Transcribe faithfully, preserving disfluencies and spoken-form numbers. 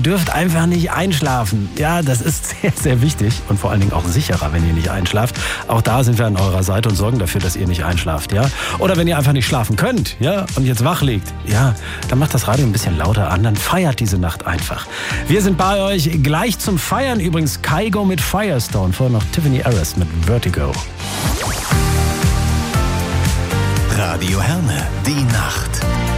dürft einfach nicht einschlafen. Ja, das ist sehr, sehr wichtig und vor allen Dingen auch sicherer, wenn ihr nicht einschlaft. Auch da sind wir an eurer Seite und sorgen dafür, dass ihr nicht einschlaft, ja. Oder wenn ihr einfach nicht schlafen könnt, ja, und jetzt wach liegt, ja, dann macht das Radio ein bisschen lauter an, dann feiert diese Nacht einfach. Wir sind bei euch gleich zum Feiern. Übrigens Kygo mit Firestone, vorher noch Tiffany Harris mit Vertigo. Radio Herne, die Nacht.